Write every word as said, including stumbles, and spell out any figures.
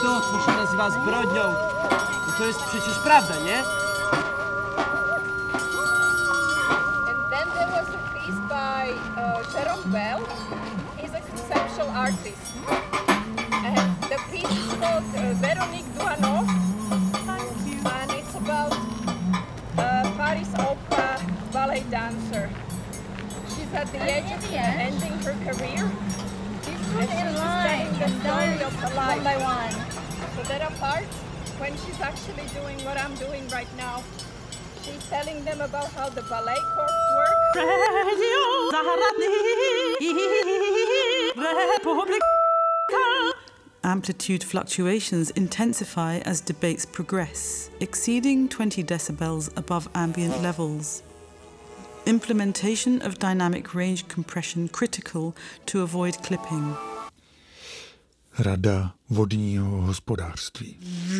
to, co się nazywa zbrodnią, no to jest przecież prawda, nie? And then there was a piece by uh, Jerome Bell. He's a conceptual artist. And the piece is called uh, Véronique Duhanov. And it's about a Paris opera ballet dancer. She's at the edge of ending her career. And she's just telling the story of her life. One by one. So there are parts when she's actually doing what I'm doing right now. She's telling them about how the ballet corps work. Amplitude fluctuations intensify as debates progress, exceeding twenty decibels above ambient levels. Implementation of dynamic range compression critical to avoid clipping. Rada vodního hospodářství.